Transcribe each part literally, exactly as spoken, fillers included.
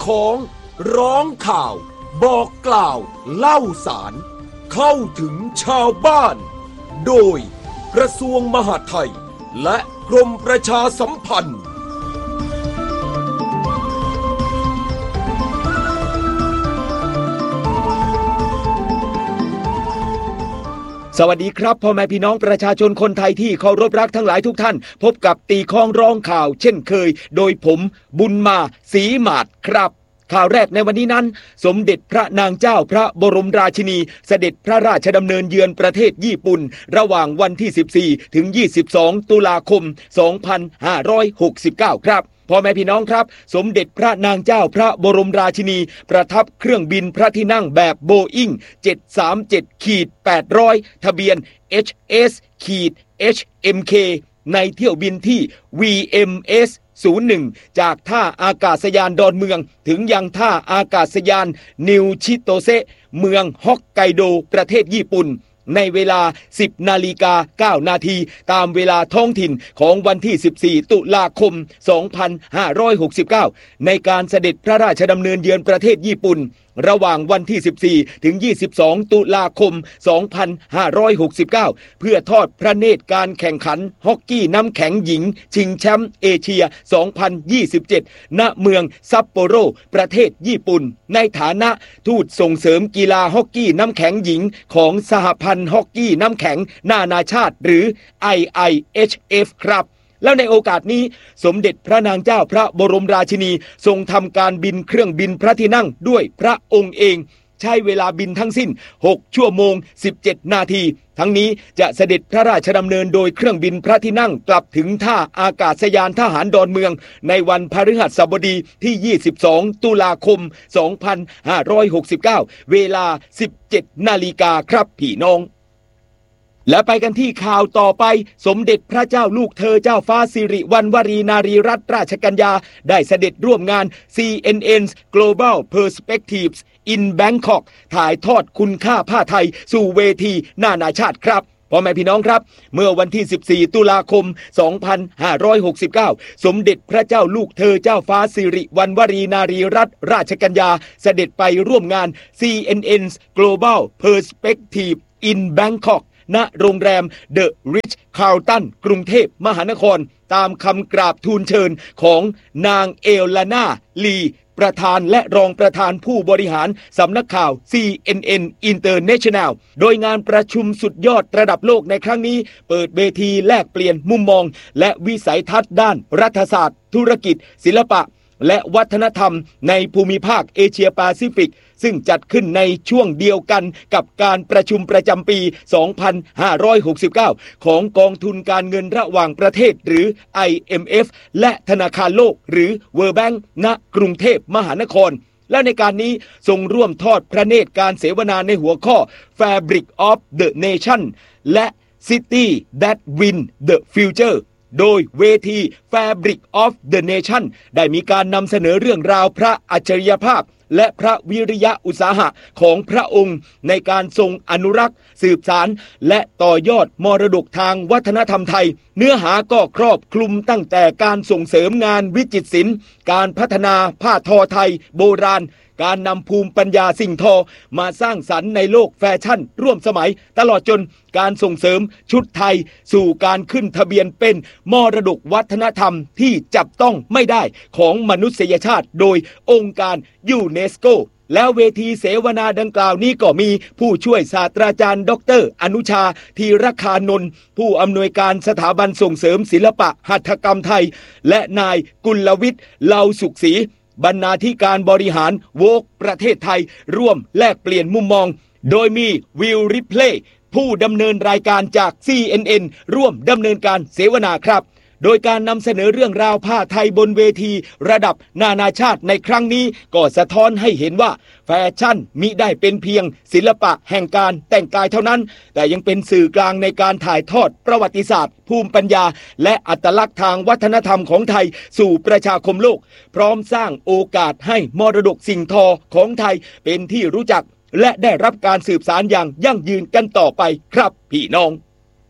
ของร้องข่าวบอกกล่าวเล่าสารเข้าถึงชาวบ้านโดยกระทรวงมหาดไทยและกรมประชาสัมพันธ์สวัสดีครับพ่อแม่พี่น้องประชาชนคนไทยที่เคารพรักทั้งหลายทุกท่านพบกับตีคล้องร้องข่าวเช่นเคยโดยผมบุญมาศรีหมาดครับข่าวแรกในวันนี้นั้นสมเด็จพระนางเจ้าพระบรมราชินีเสด็จพระราชดำเนินเยือนประเทศญี่ปุ่นระหว่างวันที่สิบสี่ถึงยี่สิบสองตุลาคมสองพันห้าร้อยหกสิบเก้าครับพ่อแม่พี่น้องครับสมเด็จพระนางเจ้าพระบรมราชินีประทับเครื่องบินพระที่นั่งแบบโบอิ้งเจ็ดสามเจ็ด แปดร้อย ทะเบียน เอช เอส เอช เอ็ม เค ในเที่ยวบินที่ วี เอ็ม เอส ศูนย์หนึ่ง จากท่าอากาศยานดอนเมืองถึงยังท่าอากาศยานนิวชิโตเซะเมืองฮอกไกโดประเทศญี่ปุ่นในเวลา สิบนาฬิกาเก้านาทีตามเวลาท้องถิ่นของวันที่สิบสี่ตุลาคมสองพันห้าร้อยหกสิบเก้าในการเสด็จพระราชดำเนินเยือนประเทศญี่ปุ่นระหว่างวันที่สิบสี่ถึงยี่สิบสองตุลาคมสองพันห้าร้อยหกสิบเก้าเพื่อทอดพระเนตรการแข่งขันฮอกกี้น้ำแข็งหญิงชิงแชมป์เอเชียสองพันยี่สิบเจ็ดณเมืองซัปโปโรประเทศญี่ปุ่นในฐานะทูตส่งเสริมกีฬาฮอกกี้น้ำแข็งหญิงของสหพันธ์ฮอกกี้น้ำแข็งนานาชาติหรือ ไอ ไอ เอช เอฟ ครับแล้วในโอกาสนี้สมเด็จพระนางเจ้าพระบรมราชินีทรงทำการบินเครื่องบินพระที่นั่งด้วยพระองค์เองใช้เวลาบินทั้งสิ้นหกชั่วโมงสิบเจ็ดนาทีทั้งนี้จะเสด็จพระราชดำเนินโดยเครื่องบินพระที่นั่งกลับถึงท่าอากาศยานทหารดอนเมืองในวันพฤหัสบดีที่ยี่สิบสองตุลาคมสองพันห้าร้อยหกสิบเก้าเวลา สิบเจ็ดนาฬิกาครับพี่น้องและไปกันที่ข่าวต่อไปสมเด็จพระเจ้าลูกเธอเจ้าฟ้าสิริวัณวรีนารีรัตนราชกัญญาได้เสด็จร่วมงาน ซี เอ็น เอ็น Global Perspectives in Bangkok ถ่ายทอดคุณค่าผ้าไทยสู่เวทีนานาชาติครับพ่อแม่พี่น้องครับเมื่อวันที่สิบสี่ตุลาคมสองพันห้าร้อยหกสิบเก้าสมเด็จพระเจ้าลูกเธอเจ้าฟ้าสิริวัณวรีนารีรัตนราชกัญญาเสด็จไปร่วมงาน ซี เอ็น เอ็น Global Perspectives in Bangkokณโรงแรมเดอะริชคาร์ลตันกรุงเทพมหานครตามคำกราบทูลเชิญของนางเอลานาลีประธานและรองประธานผู้บริหารสำนักข่าว ซี เอ็น เอ็น International โดยงานประชุมสุดยอดระดับโลกในครั้งนี้เปิดเวทีแลกเปลี่ยนมุมมองและวิสัยทัศน์ด้านรัฐศาสตร์ธุรกิจศิลปะและวัฒนธรรมในภูมิภาคเอเชียแปซิฟิกซึ่งจัดขึ้นในช่วงเดียวกันกับการประชุมประจำปี สองพันห้าร้อยหกสิบเก้า ของกองทุนการเงินระหว่างประเทศหรือ ไอ เอ็ม เอฟ และธนาคารโลกหรือ World Bank ณกรุงเทพมหานครและในการนี้ทรงร่วมทอดพระเนตรการเสวนาในหัวข้อ Fabric of the Nation และ City that Win the Futureโดยเวที Fabric of the Nation ได้มีการนำเสนอเรื่องราวพระอัจฉริยภาพและพระวิริยะอุตสาหะของพระองค์ในการทรงอนุรักษ์สืบสานและต่อยอดมรดกทางวัฒนธรรมไทยเนื้อหาก็ครอบคลุมตั้งแต่การส่งเสริมงานวิจิตรศิลป์การพัฒนาผ้าทอไทยโบราณการนำภูมิปัญญาสิ่งทอมาสร้างสรรค์ในโลกแฟชั่นร่วมสมัยตลอดจนการส่งเสริมชุดไทยสู่การขึ้นทะเบียนเป็นมรดกวัฒนธรรมที่จับต้องไม่ได้ของมนุษยชาติโดยองค์การยูเนสโกแล้วเวทีเสวนาดังกล่าวนี้ก็มีผู้ช่วยศาสตราจารย์ดรอนุชาธีรคานนท์ผู้อำนวยการสถาบันส่งเสริมศิลปะหัตถกรรมไทยและนายกุลวิทย์เลาสุขศรีบรรณาธิการบริหารโวกประเทศไทยร่วมแลกเปลี่ยนมุมมองโดยมีวิลริเพลย์ผู้ดำเนินรายการจาก ซี เอ็น เอ็น ร่วมดำเนินการเสวนาครับโดยการนำเสนอเรื่องราวผ้าไทยบนเวทีระดับนานาชาติในครั้งนี้ก็สะท้อนให้เห็นว่าแฟชั่นมิได้เป็นเพียงศิลปะแห่งการแต่งกายเท่านั้นแต่ยังเป็นสื่อกลางในการถ่ายทอดประวัติศาสตร์ภูมิปัญญาและอัตลักษณ์ทางวัฒนธรรมของไทยสู่ประชาคมโลกพร้อมสร้างโอกาสให้มรดกสิ่งทอของไทยเป็นที่รู้จักและได้รับการสืบสานอย่างยั่งยืนกันต่อไปครับพี่น้อง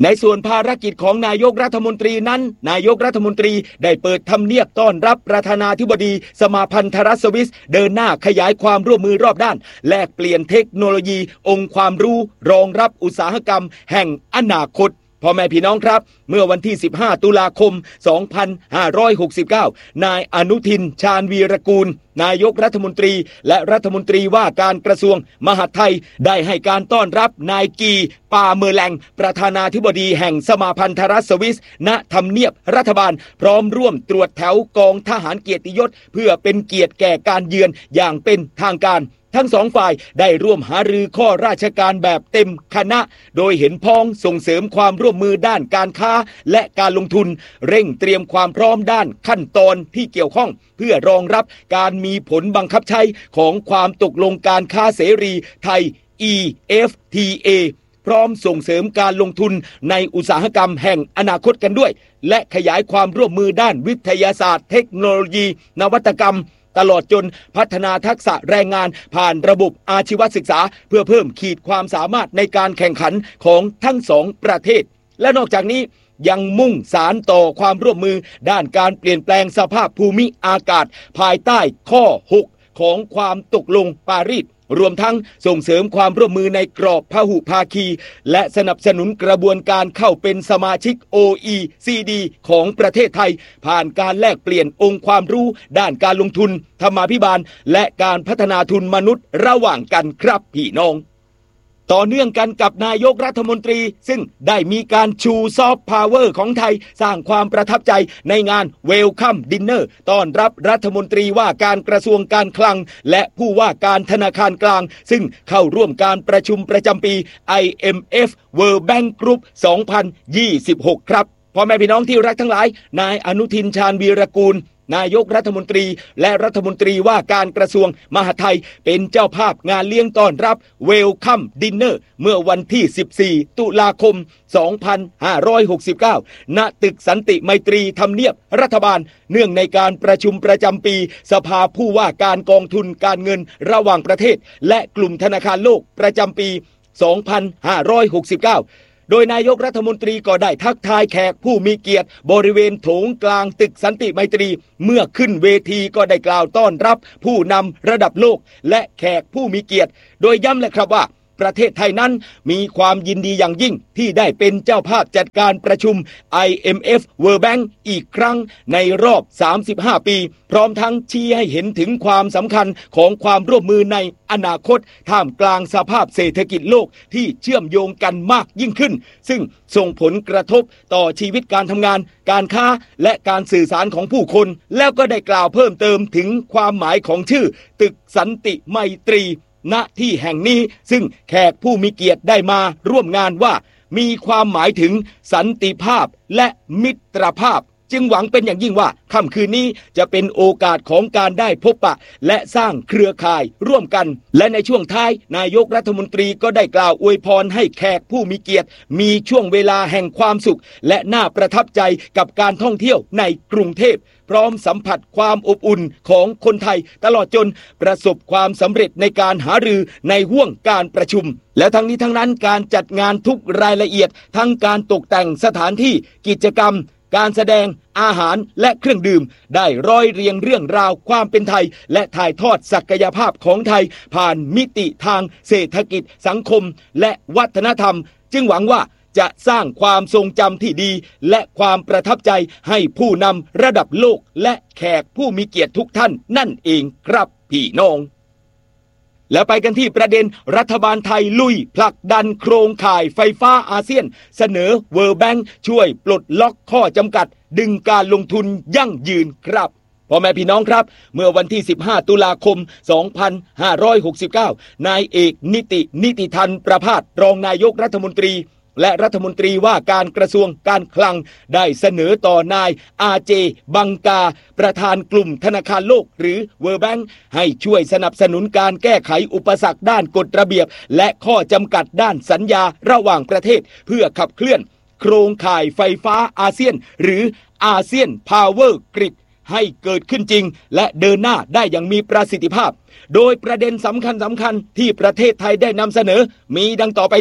ในส่วนภารกิจของนายกรัฐมนตรีนั้นนายกรัฐมนตรีได้เปิดทำเนียบต้อนรับประธานาธิบดีสมาพันธรัฐสวิสเดินหน้าขยายความร่วมมือรอบด้านแลกเปลี่ยนเทคโนโลยีองค์ความรู้รองรับอุตสาหกรรมแห่งอนาคตพ่อแม่พี่น้องครับเมื่อวันที่สิบห้าตุลาคมสองพันห้าร้อยหกสิบเก้านายอนุทินชาญวีรกูลนายกรัฐมนตรีและรัฐมนตรีว่าการกระทรวงมหาดไทยได้ให้การต้อนรับนายกีปาเมอร์แลงประธานาธิบดีแห่งสมาพันธรัฐสวิสณทำเนียบรัฐบาลพร้อมร่วมตรวจแถวกองทหารเกียรติยศเพื่อเป็นเกียรติแก่การเยือนอย่างเป็นทางการทั้งสองฝ่ายได้ร่วมหารือข้อราชการแบบเต็มคณะโดยเห็นพ้องส่งเสริมความร่วมมือด้านการค้าและการลงทุนเร่งเตรียมความพร้อมด้านขั้นตอนที่เกี่ยวข้องเพื่อรองรับการมีผลบังคับใช้ของความตกลงการค้าเสรีไทย อี เอฟ ที เอ พร้อมส่งเสริมการลงทุนในอุตสาหกรรมแห่งอนาคตกันด้วยและขยายความร่วมมือด้านวิทยาศาสตร์เทคโนโลยีนวัตกรรมตลอดจนพัฒนาทักษะแรงงานผ่านระบบอาชีวศึกษาเพื่อเพิ่มขีดความสามารถในการแข่งขันของทั้งสองประเทศและนอกจากนี้ยังมุ่งสานต่อความร่วมมือด้านการเปลี่ยนแปลงสภาพภูมิอากาศภายใต้ข้อหกของความตกลงปารีสรวมทั้งส่งเสริมความร่วมมือในกรอบพหุภาคีและสนับสนุนกระบวนการเข้าเป็นสมาชิก โอ อี ซี ดี ของประเทศไทยผ่านการแลกเปลี่ยนองค์ความรู้ด้านการลงทุนธรรมาภิบาลและการพัฒนาทุนมนุษย์ระหว่างกันครับพี่น้องต่อเนื่องกันกับนายกรัฐมนตรีซึ่งได้มีการชูซอฟต์พาวเวอร์ของไทยสร้างความประทับใจในงานเวลคัมดินเนอร์ต้อนรับรัฐมนตรีว่าการกระทรวงการคลังและผู้ว่าการธนาคารกลางซึ่งเข้าร่วมการประชุมประจำปี ไอ เอ็ม เอฟ World Bank Group สองพันยี่สิบหกครับพ่อแม่พี่น้องที่รักทั้งหลายนายอนุทินชาญวีรกูลนายกรัฐมนตรีและรัฐมนตรีว่าการกระทรวงมหาดไทยเป็นเจ้าภาพงานเลี้ยงต้อนรับเวลคัมดินเนอร์เมื่อวันที่สิบสี่ตุลาคมสองพันห้าร้อยหกสิบเก้าณตึกสันติไมตรีทำเนียบรัฐบาลเนื่องในการประชุมประจำปีสภาผู้ว่าการกองทุนการเงินระหว่างประเทศและกลุ่มธนาคารโลกประจำปีสองพันห้าร้อยหกสิบเก้าโดยนายกรัฐมนตรีก็ได้ทักทายแขกผู้มีเกียรติบริเวณโถงกลางตึกสันติไมตรีเมื่อขึ้นเวทีก็ได้กล่าวต้อนรับผู้นำระดับโลกและแขกผู้มีเกียรติโดยย้ำเลยครับว่าประเทศไทยนั้นมีความยินดีอย่างยิ่งที่ได้เป็นเจ้าภาพจัดการประชุม ไอ เอ็ม เอฟ World Bank อีกครั้งในรอบสามสิบห้าปีพร้อมทั้งชี้ให้เห็นถึงความสำคัญของความร่วมมือในอนาคตท่ามกลางสภาพเศรษฐกิจโลกที่เชื่อมโยงกันมากยิ่งขึ้นซึ่งส่งผลกระทบต่อชีวิตการทำงานการค้าและการสื่อสารของผู้คนแล้วก็ได้กล่าวเพิ่มเติมถึงความหมายของชื่อตึกสันติไมตรีณที่แห่งนี้ซึ่งแขกผู้มีเกียรติได้มาร่วมงานว่ามีความหมายถึงสันติภาพและมิตรภาพจึงหวังเป็นอย่างยิ่งว่าค่ำคืนนี้จะเป็นโอกาสของการได้พบปะและสร้างเครือข่ายร่วมกันและในช่วงท้ายนายกรัฐมนตรีก็ได้กล่าวอวยพรให้แขกผู้มีเกียรติมีช่วงเวลาแห่งความสุขและน่าประทับใจกับการท่องเที่ยวในกรุงเทพพร้อมสัมผัสความอบอุ่นของคนไทยตลอดจนประสบความสำเร็จในการหารือในห่วงการประชุมและทั้งนี้ทั้งนั้นการจัดงานทุกรายละเอียดทั้งการตกแต่งสถานที่กิจกรรมการแสดงอาหารและเครื่องดื่มได้ร้อยเรียงเรื่องราวความเป็นไทยและถ่ายทอดศักยภาพของไทยผ่านมิติทางเศรษฐกิจสังคมและวัฒนธรรมจึงหวังว่าจะสร้างความทรงจำที่ดีและความประทับใจให้ผู้นำระดับโลกและแขกผู้มีเกียรติทุกท่านนั่นเองครับพี่น้องแล้วไปกันที่ประเด็นรัฐบาลไทยลุยผลักดันโครงข่ายไฟฟ้าอาเซียนเสนอ World Bank ช่วยปลดล็อกข้อจำกัดดึงการลงทุนยั่งยืนครับพ่อแม่พี่น้องครับเมื่อวันที่สิบห้าตุลาคมสองพันห้าร้อยหกสิบเก้านายเอกนิตินิติธันประภาสรองนายกรัฐมนตรีและรัฐมนตรีว่าการกระทรวงการคลังได้เสนอต่อนายอาเจบังกาประธานกลุ่มธนาคารโลกหรือ World Bank ให้ช่วยสนับสนุนการแก้ไขอุปสรรคด้านกฎระเบียบและข้อจำกัดด้านสัญญาระหว่างประเทศเพื่อขับเคลื่อนโครงข่ายไฟฟ้าอาเซียนหรืออาเซียนพาวเวอร์กริดให้เกิดขึ้นจริงและเดินหน้าได้อย่างมีประสิทธิภาพโดยประเด็นสำคัญสำคัญที่ประเทศไทยได้นำเสนอมีดังต่อไปนี้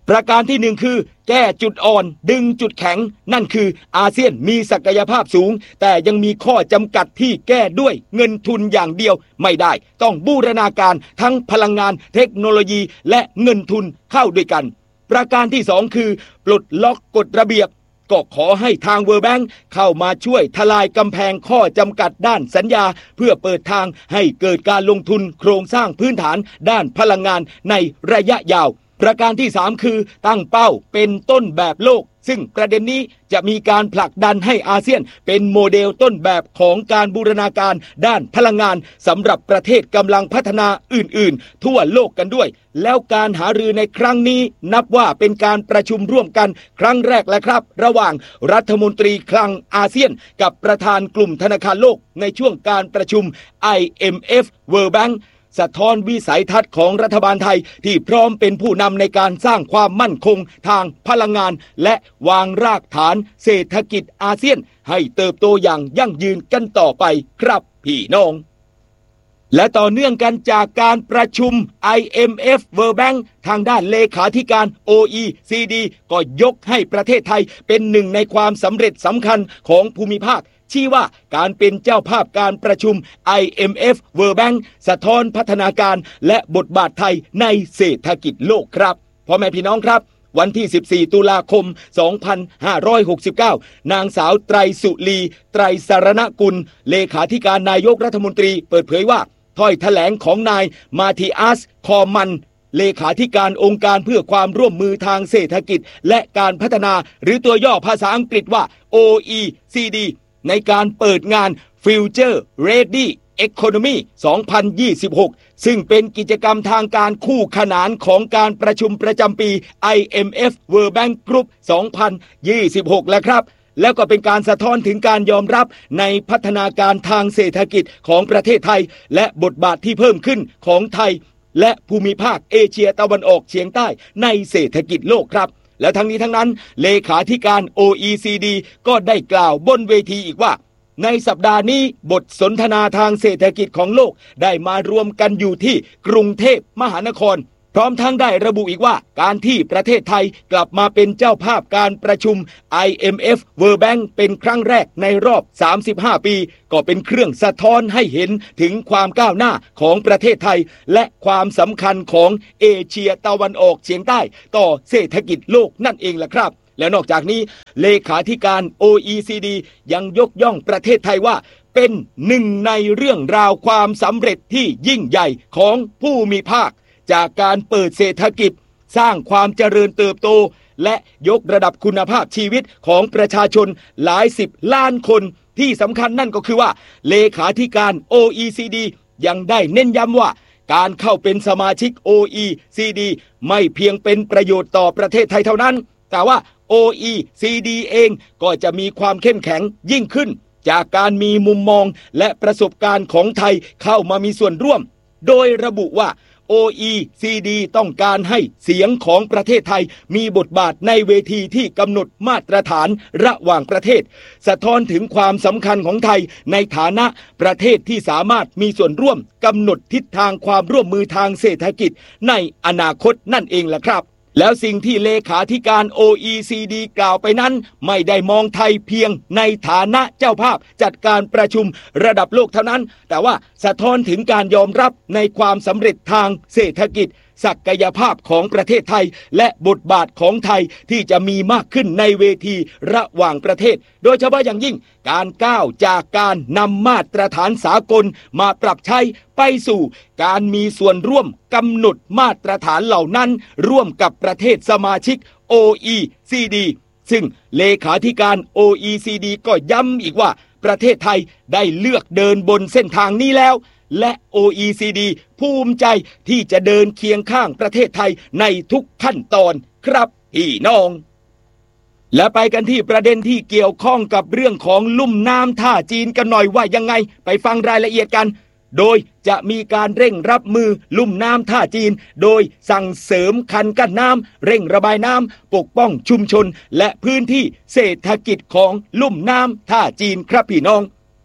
ประการที่หนึ่งคือแก้จุดอ่อนดึงจุดแข็งนั่นคืออาเซียนมีศักยภาพสูงแต่ยังมีข้อจำกัดที่แก้ด้วยเงินทุนอย่างเดียวไม่ได้ต้องบูรณาการทั้งพลังงานเทคโนโลยีและเงินทุนเข้าด้วยกันประการที่สองคือปลดล็อกกฎระเบียบก็ขอให้ทาง World Bank เข้ามาช่วยทลายกำแพงข้อจำกัดด้านสัญญาเพื่อเปิดทางให้เกิดการลงทุนโครงสร้างพื้นฐานด้านพลังงานในระยะยาวประการที่สามคือตั้งเป้าเป็นต้นแบบโลกซึ่งประเด็นนี้จะมีการผลักดันให้อาเซียนเป็นโมเดลต้นแบบของการบูรณาการด้านพลังงานสำหรับประเทศกำลังพัฒนาอื่นๆทั่วโลกกันด้วยแล้วการหารือในครั้งนี้นับว่าเป็นการประชุมร่วมกันครั้งแรกแล้วครับระหว่างรัฐมนตรีคลังอาเซียนกับประธานกลุ่มธนาคารโลกในช่วงการประชุม ไอ เอ็ม เอฟ World Bankสะท้อนวิสัยทัศน์ของรัฐบาลไทยที่พร้อมเป็นผู้นำในการสร้างความมั่นคงทางพลังงานและวางรากฐานเศรษฐกิจอาเซียนให้เติบโตอย่างยั่งยืนกันต่อไปครับพี่น้องและต่อเนื่องกันจากการประชุม ไอ เอ็ม เอฟ World Bank ทางด้านเลขาธิการ โอ อี ซี ดี ก็ยกให้ประเทศไทยเป็นหนึ่งในความสำเร็จสำคัญของภูมิภาคชี้ว่าการเป็นเจ้าภาพการประชุม ไอ เอ็ม เอฟ World Bank สะท้อนพัฒนาการและบทบาทไทยในเศรษฐกิจโลกครับพ่อแม่พี่น้องครับวันที่สิบสี่ตุลาคมสองพันห้าร้อยหกสิบเก้านางสาวไตรสุรีไตรสรณกุลเลขาธิการนายกรัฐมนตรีเปิดเผยว่าถ้อยแถลงของนายมาธิอัสคอมันเลขาธิการองค์การเพื่อความร่วมมือทางเศรษฐกิจและการพัฒนาหรือตัวย่อภาษาอังกฤษว่า โอ อี ซี ดี ในการเปิดงาน Future Ready Economy สองพันยี่สิบหกซึ่งเป็นกิจกรรมทางการคู่ขนานของการประชุมประจำปี ไอ เอ็ม เอฟ World Bank Group สองพันยี่สิบหกแล้วครับแล้วก็เป็นการสะท้อนถึงการยอมรับในพัฒนาการทางเศรษฐกิจของประเทศไทยและบทบาทที่เพิ่มขึ้นของไทยและภูมิภาคเอเชียตะวันออกเฉียงใต้ในเศรษฐกิจโลกครับและทั้งนี้ทั้งนั้นเลขาธิการ โอ อี ซี ดี ก็ได้กล่าวบนเวทีอีกว่าในสัปดาห์นี้บทสนทนาทางเศรษฐกิจของโลกได้มารวมกันอยู่ที่กรุงเทพมหานครพร้อมทั้งได้ระบุอีกว่าการที่ประเทศไทยกลับมาเป็นเจ้าภาพการประชุม ไอ เอ็ม เอฟ World Bank เป็นครั้งแรกในรอบสามสิบห้าปีก็เป็นเครื่องสะท้อนให้เห็นถึงความก้าวหน้าของประเทศไทยและความสำคัญของเอเชียตะวันออกเฉียงใต้ต่อเศรษฐกิจโลกนั่นเองล่ะครับและนอกจากนี้เลขาธิการ โอ อี ซี ดี ยังยกย่องประเทศไทยว่าเป็นหนึ่งในเรื่องราวความสำเร็จที่ยิ่งใหญ่ของผู้มีภาคจากการเปิดเศรษฐกิจสร้างความเจริญเติบโตและยกระดับคุณภาพชีวิตของประชาชนหลายสิบล้านคนที่สำคัญนั่นก็คือว่าเลขาธิการ โอ อี ซี ดี ยังได้เน้นย้ำว่าการเข้าเป็นสมาชิก โอ อี ซี ดี ไม่เพียงเป็นประโยชน์ต่อประเทศไทยเท่านั้นแต่ว่า โอ อี ซี ดี เองก็จะมีความเข้มแข็งยิ่งขึ้นจากการมีมุมมองและประสบการณ์ของไทยเข้ามามีส่วนร่วมโดยระบุว่า โอ อี ซี ดี ต้องการให้เสียงของประเทศไทยมีบทบาทในเวทีที่กำหนดมาตรฐานระหว่างประเทศสะท้อนถึงความสำคัญของไทยในฐานะประเทศที่สามารถมีส่วนร่วมกำหนดทิศทางความร่วมมือทางเศรษฐกิจในอนาคตนั่นเองล่ะครับแล้วสิ่งที่เลขาธิการ โอ อี ซี ดี กล่าวไปนั้นไม่ได้มองไทยเพียงในฐานะเจ้าภาพจัดการประชุมระดับโลกเท่านั้นแต่ว่าสะท้อนถึงการยอมรับในความสำเร็จทางเศรษฐกิจศักยภาพของประเทศไทยและบทบาทของไทยที่จะมีมากขึ้นในเวทีระหว่างประเทศโดยเฉพาะอย่างยิ่งการก้าวจากการนำมาตรฐานสากลมาปรับใช้ไปสู่การมีส่วนร่วมกำหนดมาตรฐานเหล่านั้นร่วมกับประเทศสมาชิก โอ อี ซี ดี ซึ่งเลขาธิการ โอ อี ซี ดี ก็ย้ำอีกว่าประเทศไทยได้เลือกเดินบนเส้นทางนี้แล้วและ โอ อี ซี ดี ภูมิใจที่จะเดินเคียงข้างประเทศไทยในทุกขั้นตอนครับพี่น้องและไปกันที่ประเด็นที่เกี่ยวข้องกับเรื่องของลุ่มน้ำท่าจีนกันหน่อยว่ายังไงไปฟังรายละเอียดกันโดยจะมีการเร่งรับมือลุ่มน้ำท่าจีนโดยสั่งเสริมคันกั้นน้ำเร่งระบายน้ำปกป้องชุมชนและพื้นที่เศรษฐกิจของลุ่มน้ำท่าจีนครับพี่น้อง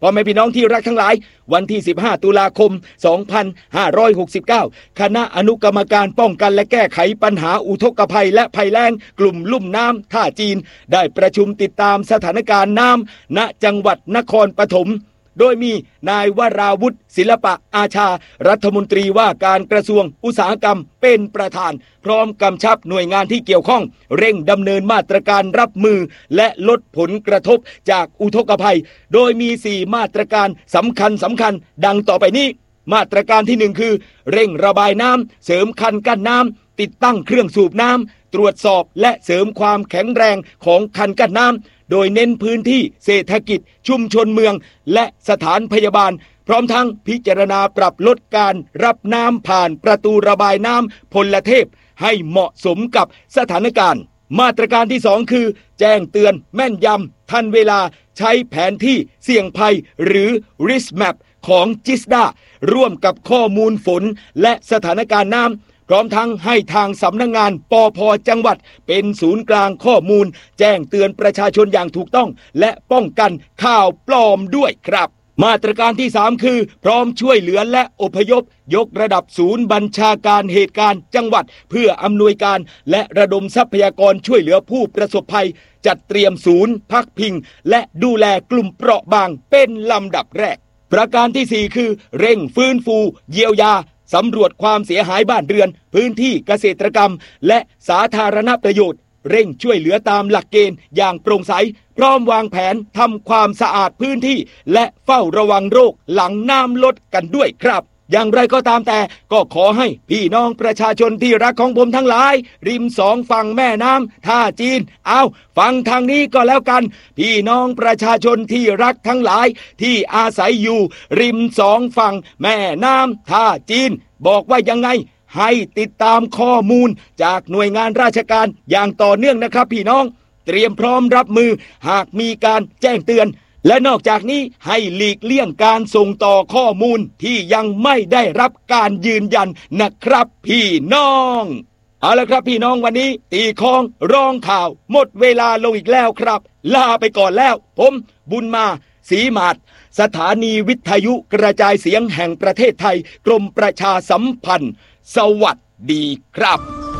พ่อแม่พี่น้องที่รักทั้งหลายวันที่สิบห้าตุลาคมสองพันห้าร้อยหกสิบเก้าคณะอนุกรรมการป้องกันและแก้ไขปัญหาอุทกภัยและภัยแล้งกลุ่มลุ่มน้ำท่าจีนได้ประชุมติดตามสถานการณ์น้ำณจังหวัดนครปฐมโดยมีนายวราวุฒิศิลปะอาชารัฐมนตรีว่าการกระทรวงอุตสาหกรรมเป็นประธานพร้อมกำชับหน่วยงานที่เกี่ยวข้องเร่งดำเนินมาตรการรับมือและลดผลกระทบจากอุทกภัยโดยมีสี่มาตรการสำคัญสำคัญดังต่อไปนี้มาตรการที่หนึ่งคือเร่งระบายน้ำเสริมคันกั้นน้ำติดตั้งเครื่องสูบน้ำตรวจสอบและเสริมความแข็งแรงของคันกั้นน้ำโดยเน้นพื้นที่เศรษฐกิจชุมชนเมืองและสถานพยาบาลพร้อมทั้งพิจารณาปรับลดการรับน้ำผ่านประตูระบายน้ำพลเทพให้เหมาะสมกับสถานการณ์มาตรการที่สองคือแจ้งเตือนแม่นยำทันเวลาใช้แผนที่เสี่ยงภัยหรือ Risk Map ของจิสดาร่วมกับข้อมูลฝนและสถานการณ์น้ำพร้อมทั้งให้ทางสำนักงานปภ.จังหวัดเป็นศูนย์กลางข้อมูลแจ้งเตือนประชาชนอย่างถูกต้องและป้องกันข่าวปลอมด้วยครับมาตรการที่สามคือพร้อมช่วยเหลือและอพยพยกระดับศูนย์บัญชาการเหตุการณ์จังหวัดเพื่ออำนวยการและระดมทรัพยากรช่วยเหลือผู้ประสบภัยจัดเตรียมศูนย์พักพิงและดูแลกลุ่มเปราะบางเป็นลำดับแรกประการที่สี่คือเร่งฟื้นฟูเยียวยาสำรวจความเสียหายบ้านเรือนพื้นที่เกษตรกรรมและสาธารณประโยชน์เร่งช่วยเหลือตามหลักเกณฑ์อย่างโปร่งใสพร้อมวางแผนทำความสะอาดพื้นที่และเฝ้าระวังโรคหลังน้ำลดกันด้วยครับอย่างไรก็ตามแต่ก็ขอให้พี่น้องประชาชนที่รักของผมทั้งหลายริมสองฝั่งแม่น้ำท่าจีนเอาฟังทางนี้ก็แล้วกันพี่น้องประชาชนที่รักทั้งหลายที่อาศัยอยู่ริมสองฝั่งแม่น้ำท่าจีนบอกว่ายังไงให้ติดตามข้อมูลจากหน่วยงานราชการอย่างต่อเนื่องนะครับพี่น้องเตรียมพร้อมรับมือหากมีการแจ้งเตือนและนอกจากนี้ให้หลีกเลี่ยงการส่งต่อข้อมูลที่ยังไม่ได้รับการยืนยันนะครับพี่น้องเอาละครับพี่น้องวันนี้ตีคองร้องข่าวหมดเวลาลงอีกแล้วครับลาไปก่อนแล้วผมบุญมาศรีมาศสถานีวิทยุกระจายเสียงแห่งประเทศไทยกรมประชาสัมพันธ์สวัสดีครับ